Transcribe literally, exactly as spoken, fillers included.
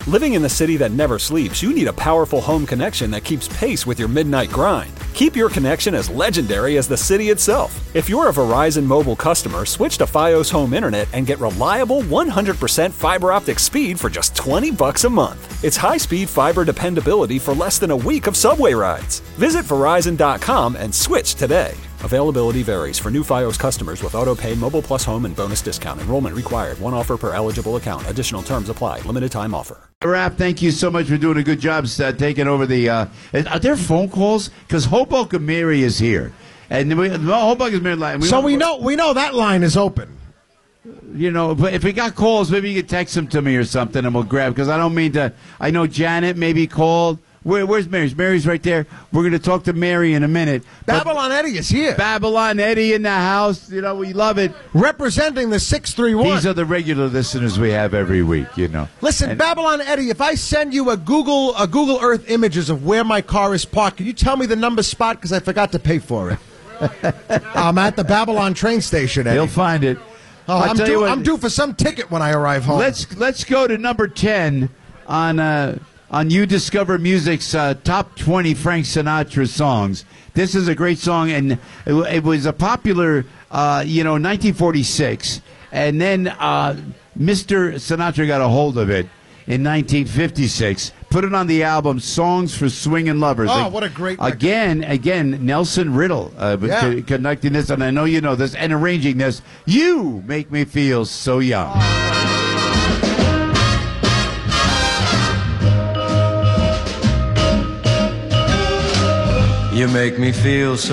Living in the city that never sleeps, you need a powerful home connection that keeps pace with your midnight grind. Keep your connection as legendary as the city itself. If you're a Verizon mobile customer, switch to Fios Home Internet and get reliable one hundred percent fiber optic speed for just twenty bucks a month. It's high-speed fiber dependability for less than a week of subway rides. Visit Verizon dot com and switch today. Availability varies for new Fios customers with auto-pay, Mobile Plus Home, and bonus discount. Enrollment required. One offer per eligible account. Additional terms apply. Limited time offer. Rap, thank you so much for doing a good job uh, taking over the... Uh, are there phone calls? Because Hoboken Mary is here. And we, Hoboken Mary line. We so we know we know that line is open. You know, but if we got calls, maybe you could text them to me or something and we'll grab. Because I don't mean to... I know Janet maybe called... Where, where's Mary's? Mary's right there. We're going to talk to Mary in a minute. Babylon but Eddie is here. Babylon Eddie in the house. You know, we love it. Representing the six three one. These are the regular listeners we have every week, you know. Listen, and, Babylon Eddie, if I send you a Google a Google Earth images of where my car is parked, can you tell me the number spot? Because I forgot to pay for it. I'm at the Babylon train station, Eddie. He'll find it. Oh, I'm, due, what, I'm due for some ticket when I arrive home. Let's, let's go to number ten on... Uh, On You Discover Music's uh, top twenty Frank Sinatra songs. This is a great song, and it, it was a popular, uh, you know, nineteen forty-six. And then uh, Mister Sinatra got a hold of it in nineteen fifty-six. Put it on the album Songs for Swingin' Lovers. Oh, what a great record. Again, again, Nelson Riddle uh, yeah. co- conducting this, and I know you know this, and arranging this. You Make Me Feel So Young. Oh. You make me feel so